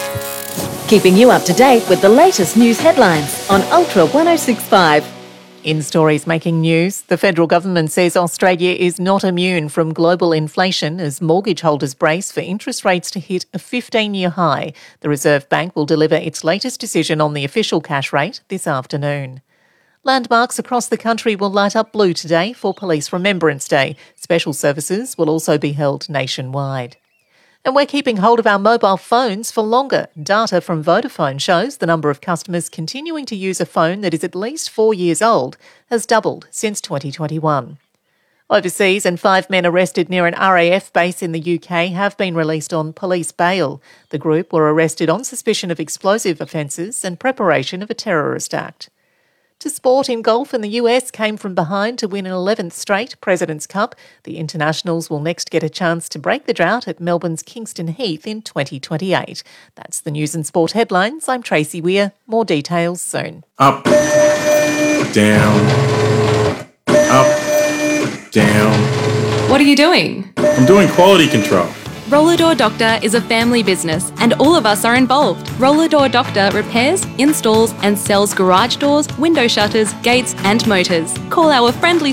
Keeping you up to date with the latest news headlines on Ultra 1065. In stories making news, the federal government says Australia is not immune from global inflation as mortgage holders brace for interest rates to hit a 15-year high. The Reserve Bank will deliver its latest decision on the official cash rate this afternoon. Landmarks across the country will light up blue today for Police Remembrance Day. Special services will also be held nationwide. And we're keeping hold of our mobile phones for longer. Data from Vodafone shows the number of customers continuing to use a phone that is at least 4 years old has doubled since 2021. Overseas, and 5 men arrested near an RAF base in the UK have been released on police bail. The group were arrested on suspicion of explosive offences and preparation of a terrorist act. To sport, in golf, and the US came from behind to win an 11th straight President's Cup. The internationals will next get a chance to break the drought at Melbourne's Kingston Heath in 2028. That's the news and sport headlines. I'm Tracy Weir. More details soon. Up, down, up, down. What are you doing? I'm doing quality control. Roller Door Doctor is a family business and all of us are involved. Roller Door Doctor repairs, installs and sells garage doors, window shutters, gates and motors. Call our friendly